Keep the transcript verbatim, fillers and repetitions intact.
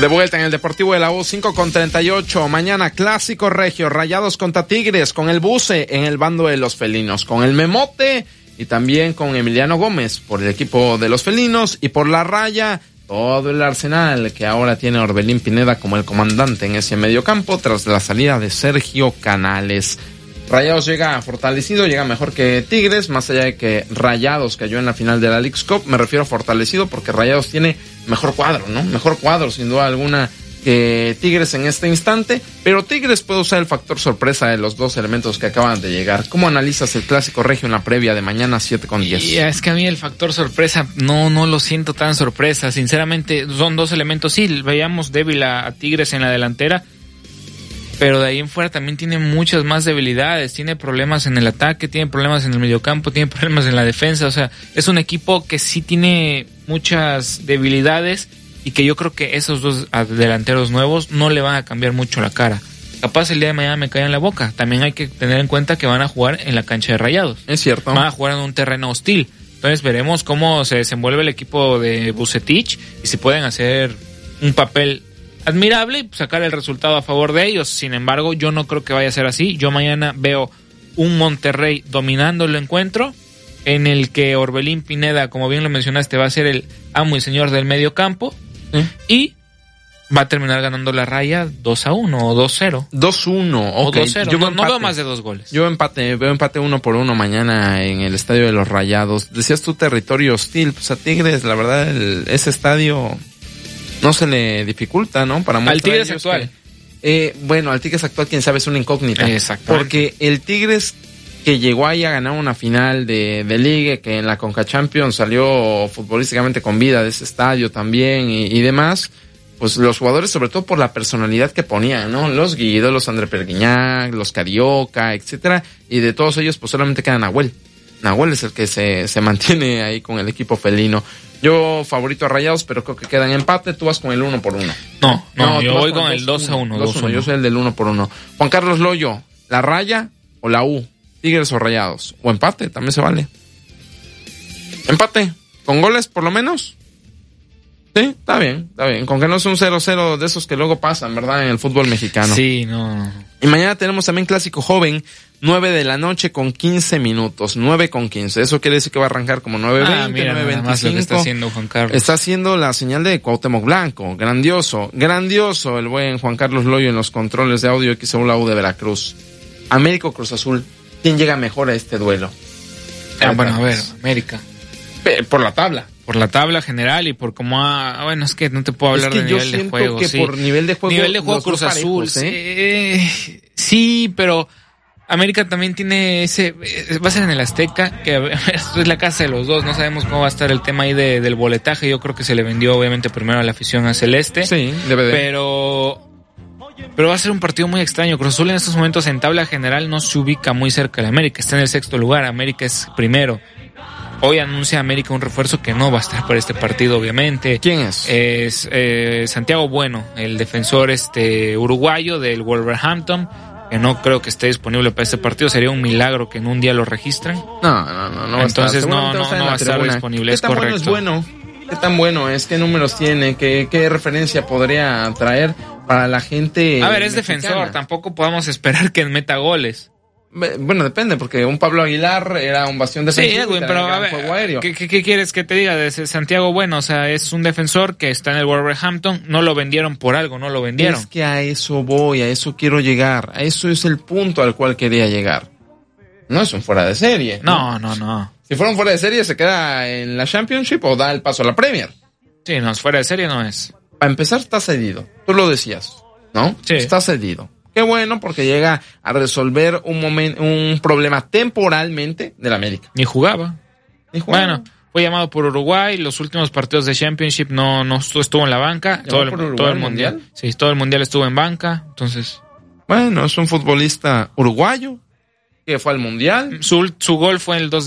De vuelta en el Deportivo de la U, cinco con treinta y ocho. Mañana clásico regio, Rayados contra Tigres, con el Buce en el bando de los felinos, con el Memote y también con Emiliano Gómez por el equipo de los felinos, y por la raya todo el arsenal que ahora tiene Orbelín Pineda como el comandante en ese mediocampo tras la salida de Sergio Canales. Rayados llega fortalecido, llega mejor que Tigres, más allá de que Rayados cayó en la final de la Leagues Cup. Me refiero a fortalecido porque Rayados tiene mejor cuadro, ¿no? Mejor cuadro, sin duda alguna, que Tigres en este instante, pero Tigres puede usar el factor sorpresa de los dos elementos que acaban de llegar. ¿Cómo analizas el clásico regio en la previa de mañana siete con diez? Y es que a mí el factor sorpresa no no lo siento tan sorpresa, sinceramente. Son dos elementos, sí, veíamos débil a, a Tigres en la delantera, pero de ahí en fuera también tiene muchas más debilidades. Tiene problemas en el ataque, tiene problemas en el mediocampo, tiene problemas en la defensa. O sea, es un equipo que sí tiene muchas debilidades y que yo creo que esos dos delanteros nuevos no le van a cambiar mucho la cara. Capaz el día de mañana me caen en la boca. También hay que tener en cuenta que van a jugar en la cancha de Rayados. Es cierto. Van a jugar en un terreno hostil. Entonces veremos cómo se desenvuelve el equipo de Vucetich y si pueden hacer un papel admirable y sacar el resultado a favor de ellos. Sin embargo, yo no creo que vaya a ser así. Yo mañana veo un Monterrey dominando el encuentro, en el que Orbelín Pineda, como bien lo mencionaste, va a ser el amo y señor del medio campo, ¿eh? Y va a terminar ganando la raya dos a uno o dos cero. dos uno, okay. O dos cero. Yo no, no veo más de dos goles. Yo empate, veo empate uno por uno mañana en el estadio de los Rayados. Decías tu territorio hostil, pues a Tigres, la verdad, el, ese estadio no se le dificulta, ¿no? Para al Tigres actual. Que, eh, bueno, al Tigres actual, quién sabe, es una incógnita. Exacto. Porque el Tigres que llegó ahí a ganar una final de, de Liga, que en la Conca Champions salió futbolísticamente con vida de ese estadio también y, y demás, pues los jugadores, sobre todo por la personalidad que ponían, ¿no? Los Guido, los André Perguiñac, los Carioca, etcétera, y de todos ellos pues solamente queda Nahuel. Nahuel es el que se, se mantiene ahí con el equipo felino. Yo favorito a Rayados, pero creo que queda en empate. Tú vas con el uno por uno. No, no, no yo voy con, con el dos a uno. Yo soy el del uno por uno. Juan Carlos Loyo, ¿la raya o la U? ¿Tigres o Rayados? O empate, también se vale. Empate, con goles por lo menos. Sí, está bien, está bien. Con que no sea un cero cero de esos que luego pasan, ¿verdad? En el fútbol mexicano. Sí, no. Y mañana tenemos también clásico joven, nueve de la noche con quince minutos. nueve con quince. Eso quiere decir que va a arrancar como nueve veinte, ah, mira, nueve veinticinco. Más lo que está haciendo Juan Carlos. Está haciendo la señal de Cuauhtémoc Blanco. Grandioso, grandioso el buen Juan Carlos Loyo en los controles de audio X U la U de Veracruz. América o Cruz Azul. ¿Quién llega mejor a este duelo? Ah, bueno, a ver, América. Por la tabla. Por la tabla general y por cómo ha... Bueno, es que no te puedo hablar es que de yo nivel siento de juego. que sí. por nivel de juego... Nivel de juego Cruz Azul, parejos, ¿eh? sí, sí, pero América también tiene ese... Va a ser en el Azteca, que es la casa de los dos. No sabemos cómo va a estar el tema ahí de, del boletaje. Yo creo que se le vendió obviamente primero a la afición a Celeste. Sí, debe de. Pero... Pero va a ser un partido muy extraño. Cruz Azul en estos momentos en tabla general no se ubica muy cerca de América. Está en el sexto lugar. América es primero. Hoy anuncia América un refuerzo que no va a estar para este partido, obviamente. ¿Quién es? Es eh, Santiago Bueno, el defensor este uruguayo del Wolverhampton, que no creo que esté disponible para este partido. Sería un milagro que en un día lo registren. No, no, no. no Entonces va a estar. no, no, no va a estar disponible. ¿Qué es tan correcto. bueno es bueno? ¿Qué tan bueno es? ¿Qué números tiene? ¿Qué, qué referencia podría traer para la gente? A ver, es mexicana? Defensor. Tampoco podemos esperar que meta goles. Bueno, depende, porque un Pablo Aguilar era un bastión defensivo. Sí, Edwin, pero a ver, juego aéreo. ¿qué, qué, ¿qué quieres que te diga de Santiago Bueno? O sea, es un defensor que está en el Wolverhampton, no lo vendieron por algo, no lo vendieron. Es que a eso voy, a eso quiero llegar, a eso es el punto al cual quería llegar. No es un fuera de serie. No, no, no. no. Si fuera un fuera de serie, ¿se queda en la Championship o da el paso a la Premier? Sí, no, fuera de serie no es. Para empezar, está cedido. Tú lo decías, ¿no? Sí. Está cedido. Qué bueno, porque llega a resolver un momento, un problema temporalmente del América. Ni jugaba. Ni jugaba. Bueno, fue llamado por Uruguay. Los últimos partidos de Championship no, no estuvo en la banca. Todo el, por Uruguay, todo el mundial. mundial. Sí, todo el mundial estuvo en banca. Entonces. Bueno, es un futbolista uruguayo que fue al mundial. Su, su gol fue en el dos